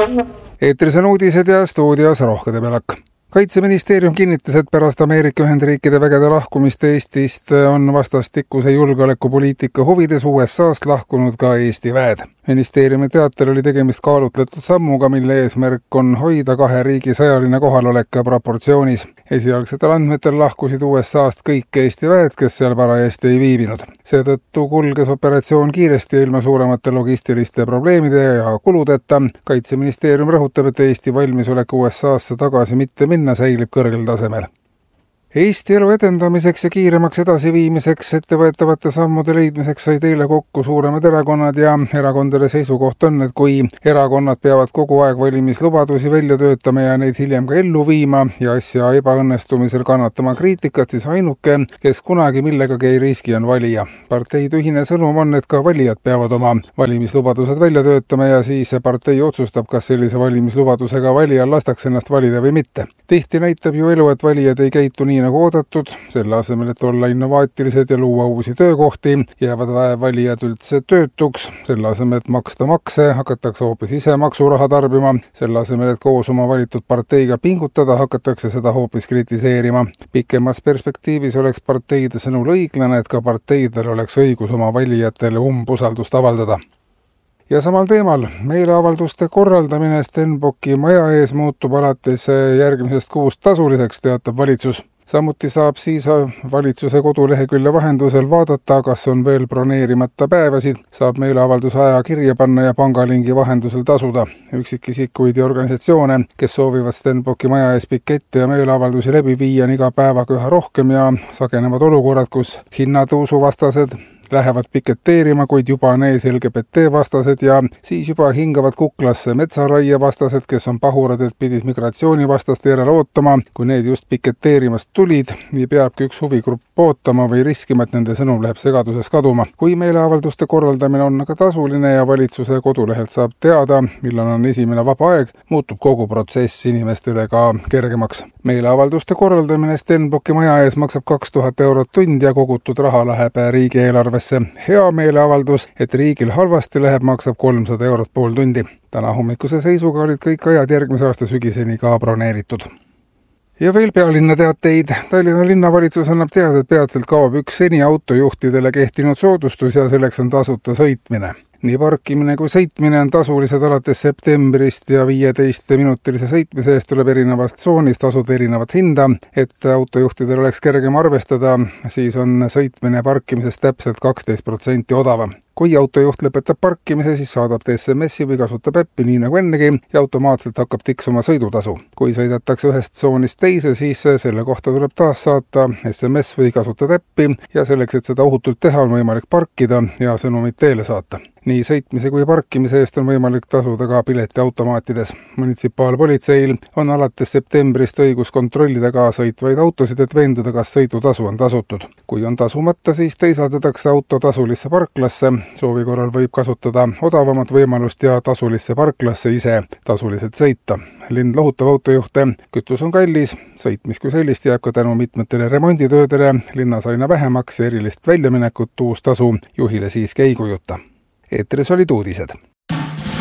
Eetris on uudised ja stuudios Rohke Debelak. Kaitseministeerium kinnitas, et pärast Ameerika Ühendriikide vägede lahkumist Eestist on vastastikuse julgeolekupoliitika huvides USA-st lahkunud ka Eesti väed. Ministeeriumi teatel oli tegemist kaalutletud sammuga, mille eesmärk on hoida kahe riigi sõjaline kohalolek proportsioonis. Esialgsetel andmetel lahkusid USA-st kõik Eesti väed, kes seal parajasti ei viibinud. Seetõttu kulges operatsioon kiiresti ja ilma suuremate logistiliste probleemide ja kuludeta. Kaitseministeerium rõhutab, et Eesti valmisolek USA-sse tagasi mitte minna säilib kõrgel tasemel. Eesti elu edendamiseks ja kiiremaks edasiviimiseks ettevõetavate sammude leidmiseks said eile kokku suuremad erakonnad ja erakondade seisukoht on, et kui erakonnad peavad kogu aeg valimislubadusi välja töötama ja neid hiljem ka ellu viima ja asja ebaõnnestumisel kannatama kriitikat, siis ainuke, kes kunagi millegagi ei riski, on valija. Parteide ühine sõnum on, et ka valijad peavad oma valimislubadused välja töötama ja siis partei otsustab, kas sellise valimislubadusega valijal lastakse ennast valida või mitte. Tihti näitab ju elu, et valijad ei käitu nii nagu oodatud, selle asemel, et olla innovaatilised ja luua uusi töökohti, jäävad valijad üldse töötuks, selle asemel, et maksta makse, hakatakse hoopis ise maksuraha tarbima, selle asemel, et koos oma valitud parteiga pingutada, hakatakse seda hoopis kritiseerima. Pikemas perspektiivis oleks parteide sõnul õiglane, et ka parteidel oleks õigus oma valijatele umbusaldust avaldada. Ja samal teemal, meeleavalduste korraldamine Stenbocki maja ees muutub alates järgmisest kuust tasuliseks, teatab valitsus. Samuti saab siis valitsuse kodulehekülje vahendusel vaadata, kas on veel broneerimata päevasid, saab meeleavalduse aja kirja panna ja pangalingi vahendusel tasuda. Üksikisikuid ja organisatsioone, kes soovivad Stenbocki maja ees pikette ja meeleavaldusi läbi viia, on iga päevaga üha rohkem ja sagenevad olukorrad, kus hinnatõusu vastased lähevad piketeerima, kuid juba on ees LGBT vastased ja siis juba hingavad kuklasse metsaraie vastased, kes on pahurad, et pidid migratsioonivastaste järele ootama. Kui need just piketeerimast tulid, nii peabki üks huvigrupp ootama või riskima, et nende sõnum läheb segaduses kaduma. Kui meeleavalduste korraldamine on aga tasuline ja valitsuse kodulehelt saab teada, millal on esimene vaba aeg, muutub kogu protsess inimestele ka kergemaks. Meeleavalduste korraldamine Stenbocki maja ees maksab 2000 eurot tund ja kogutud raha läheb riigieelarvesse. Hea meeleavaldus, et riigil halvasti läheb, maksab 300 eurot pool tundi. Täna hommikuse seisuga olid kõik ajad järgmise aasta sügiseni ka broneeritud. Ja veel pealinna teateid. Tallinna linnavalitsus annab teada, et peatselt kaob üks seni autojuhtidele kehtinud soodustus ja selleks on tasuta sõitmine. Nii parkimine kui sõitmine on tasulised alates septembrist ja 15-minutilise sõitmise eest tuleb erinevast tsoonist tasuda erinevat hinda. Et autojuhtidel oleks kergem arvestada, siis on sõitmine parkimisest täpselt 12% odavam. Kui autojuht lõpetab parkimise, siis saadab ta SMS-i või kasutab äppi nii nagu ennegi ja automaatselt hakkab tiksuma sõidutasu. Kui sõidetakse ühest tsoonist teise, siis selle kohta tuleb taas saata SMS või kasutada äppi ja selleks, et seda ohutult teha, on võimalik parkida ja sõnumit teele saata. Nii sõitmise kui parkimise eest on võimalik tasuda ka piletiautomaatides. Munitsipaalpolitseil on alates septembrist õigus kontrollida ka sõitvaid autosid, et veenduda, kas sõidutasu on tasutud. Kui on tasumata, siis teisaldatakse auto tasulisse parklasse. Soovi korral võib kasutada odavamat võimalust ja tasulisse parklasse ise tasuliselt sõita. Linn lohutab autojuhte, kütus on kallis, sõitmis kui sellist jääb ka tänu mitmetele remonditöödele linnas aina vähemaks ja erilist väljaminekut uus tasu juhile siiski ei kujuta. Eetris olid uudised.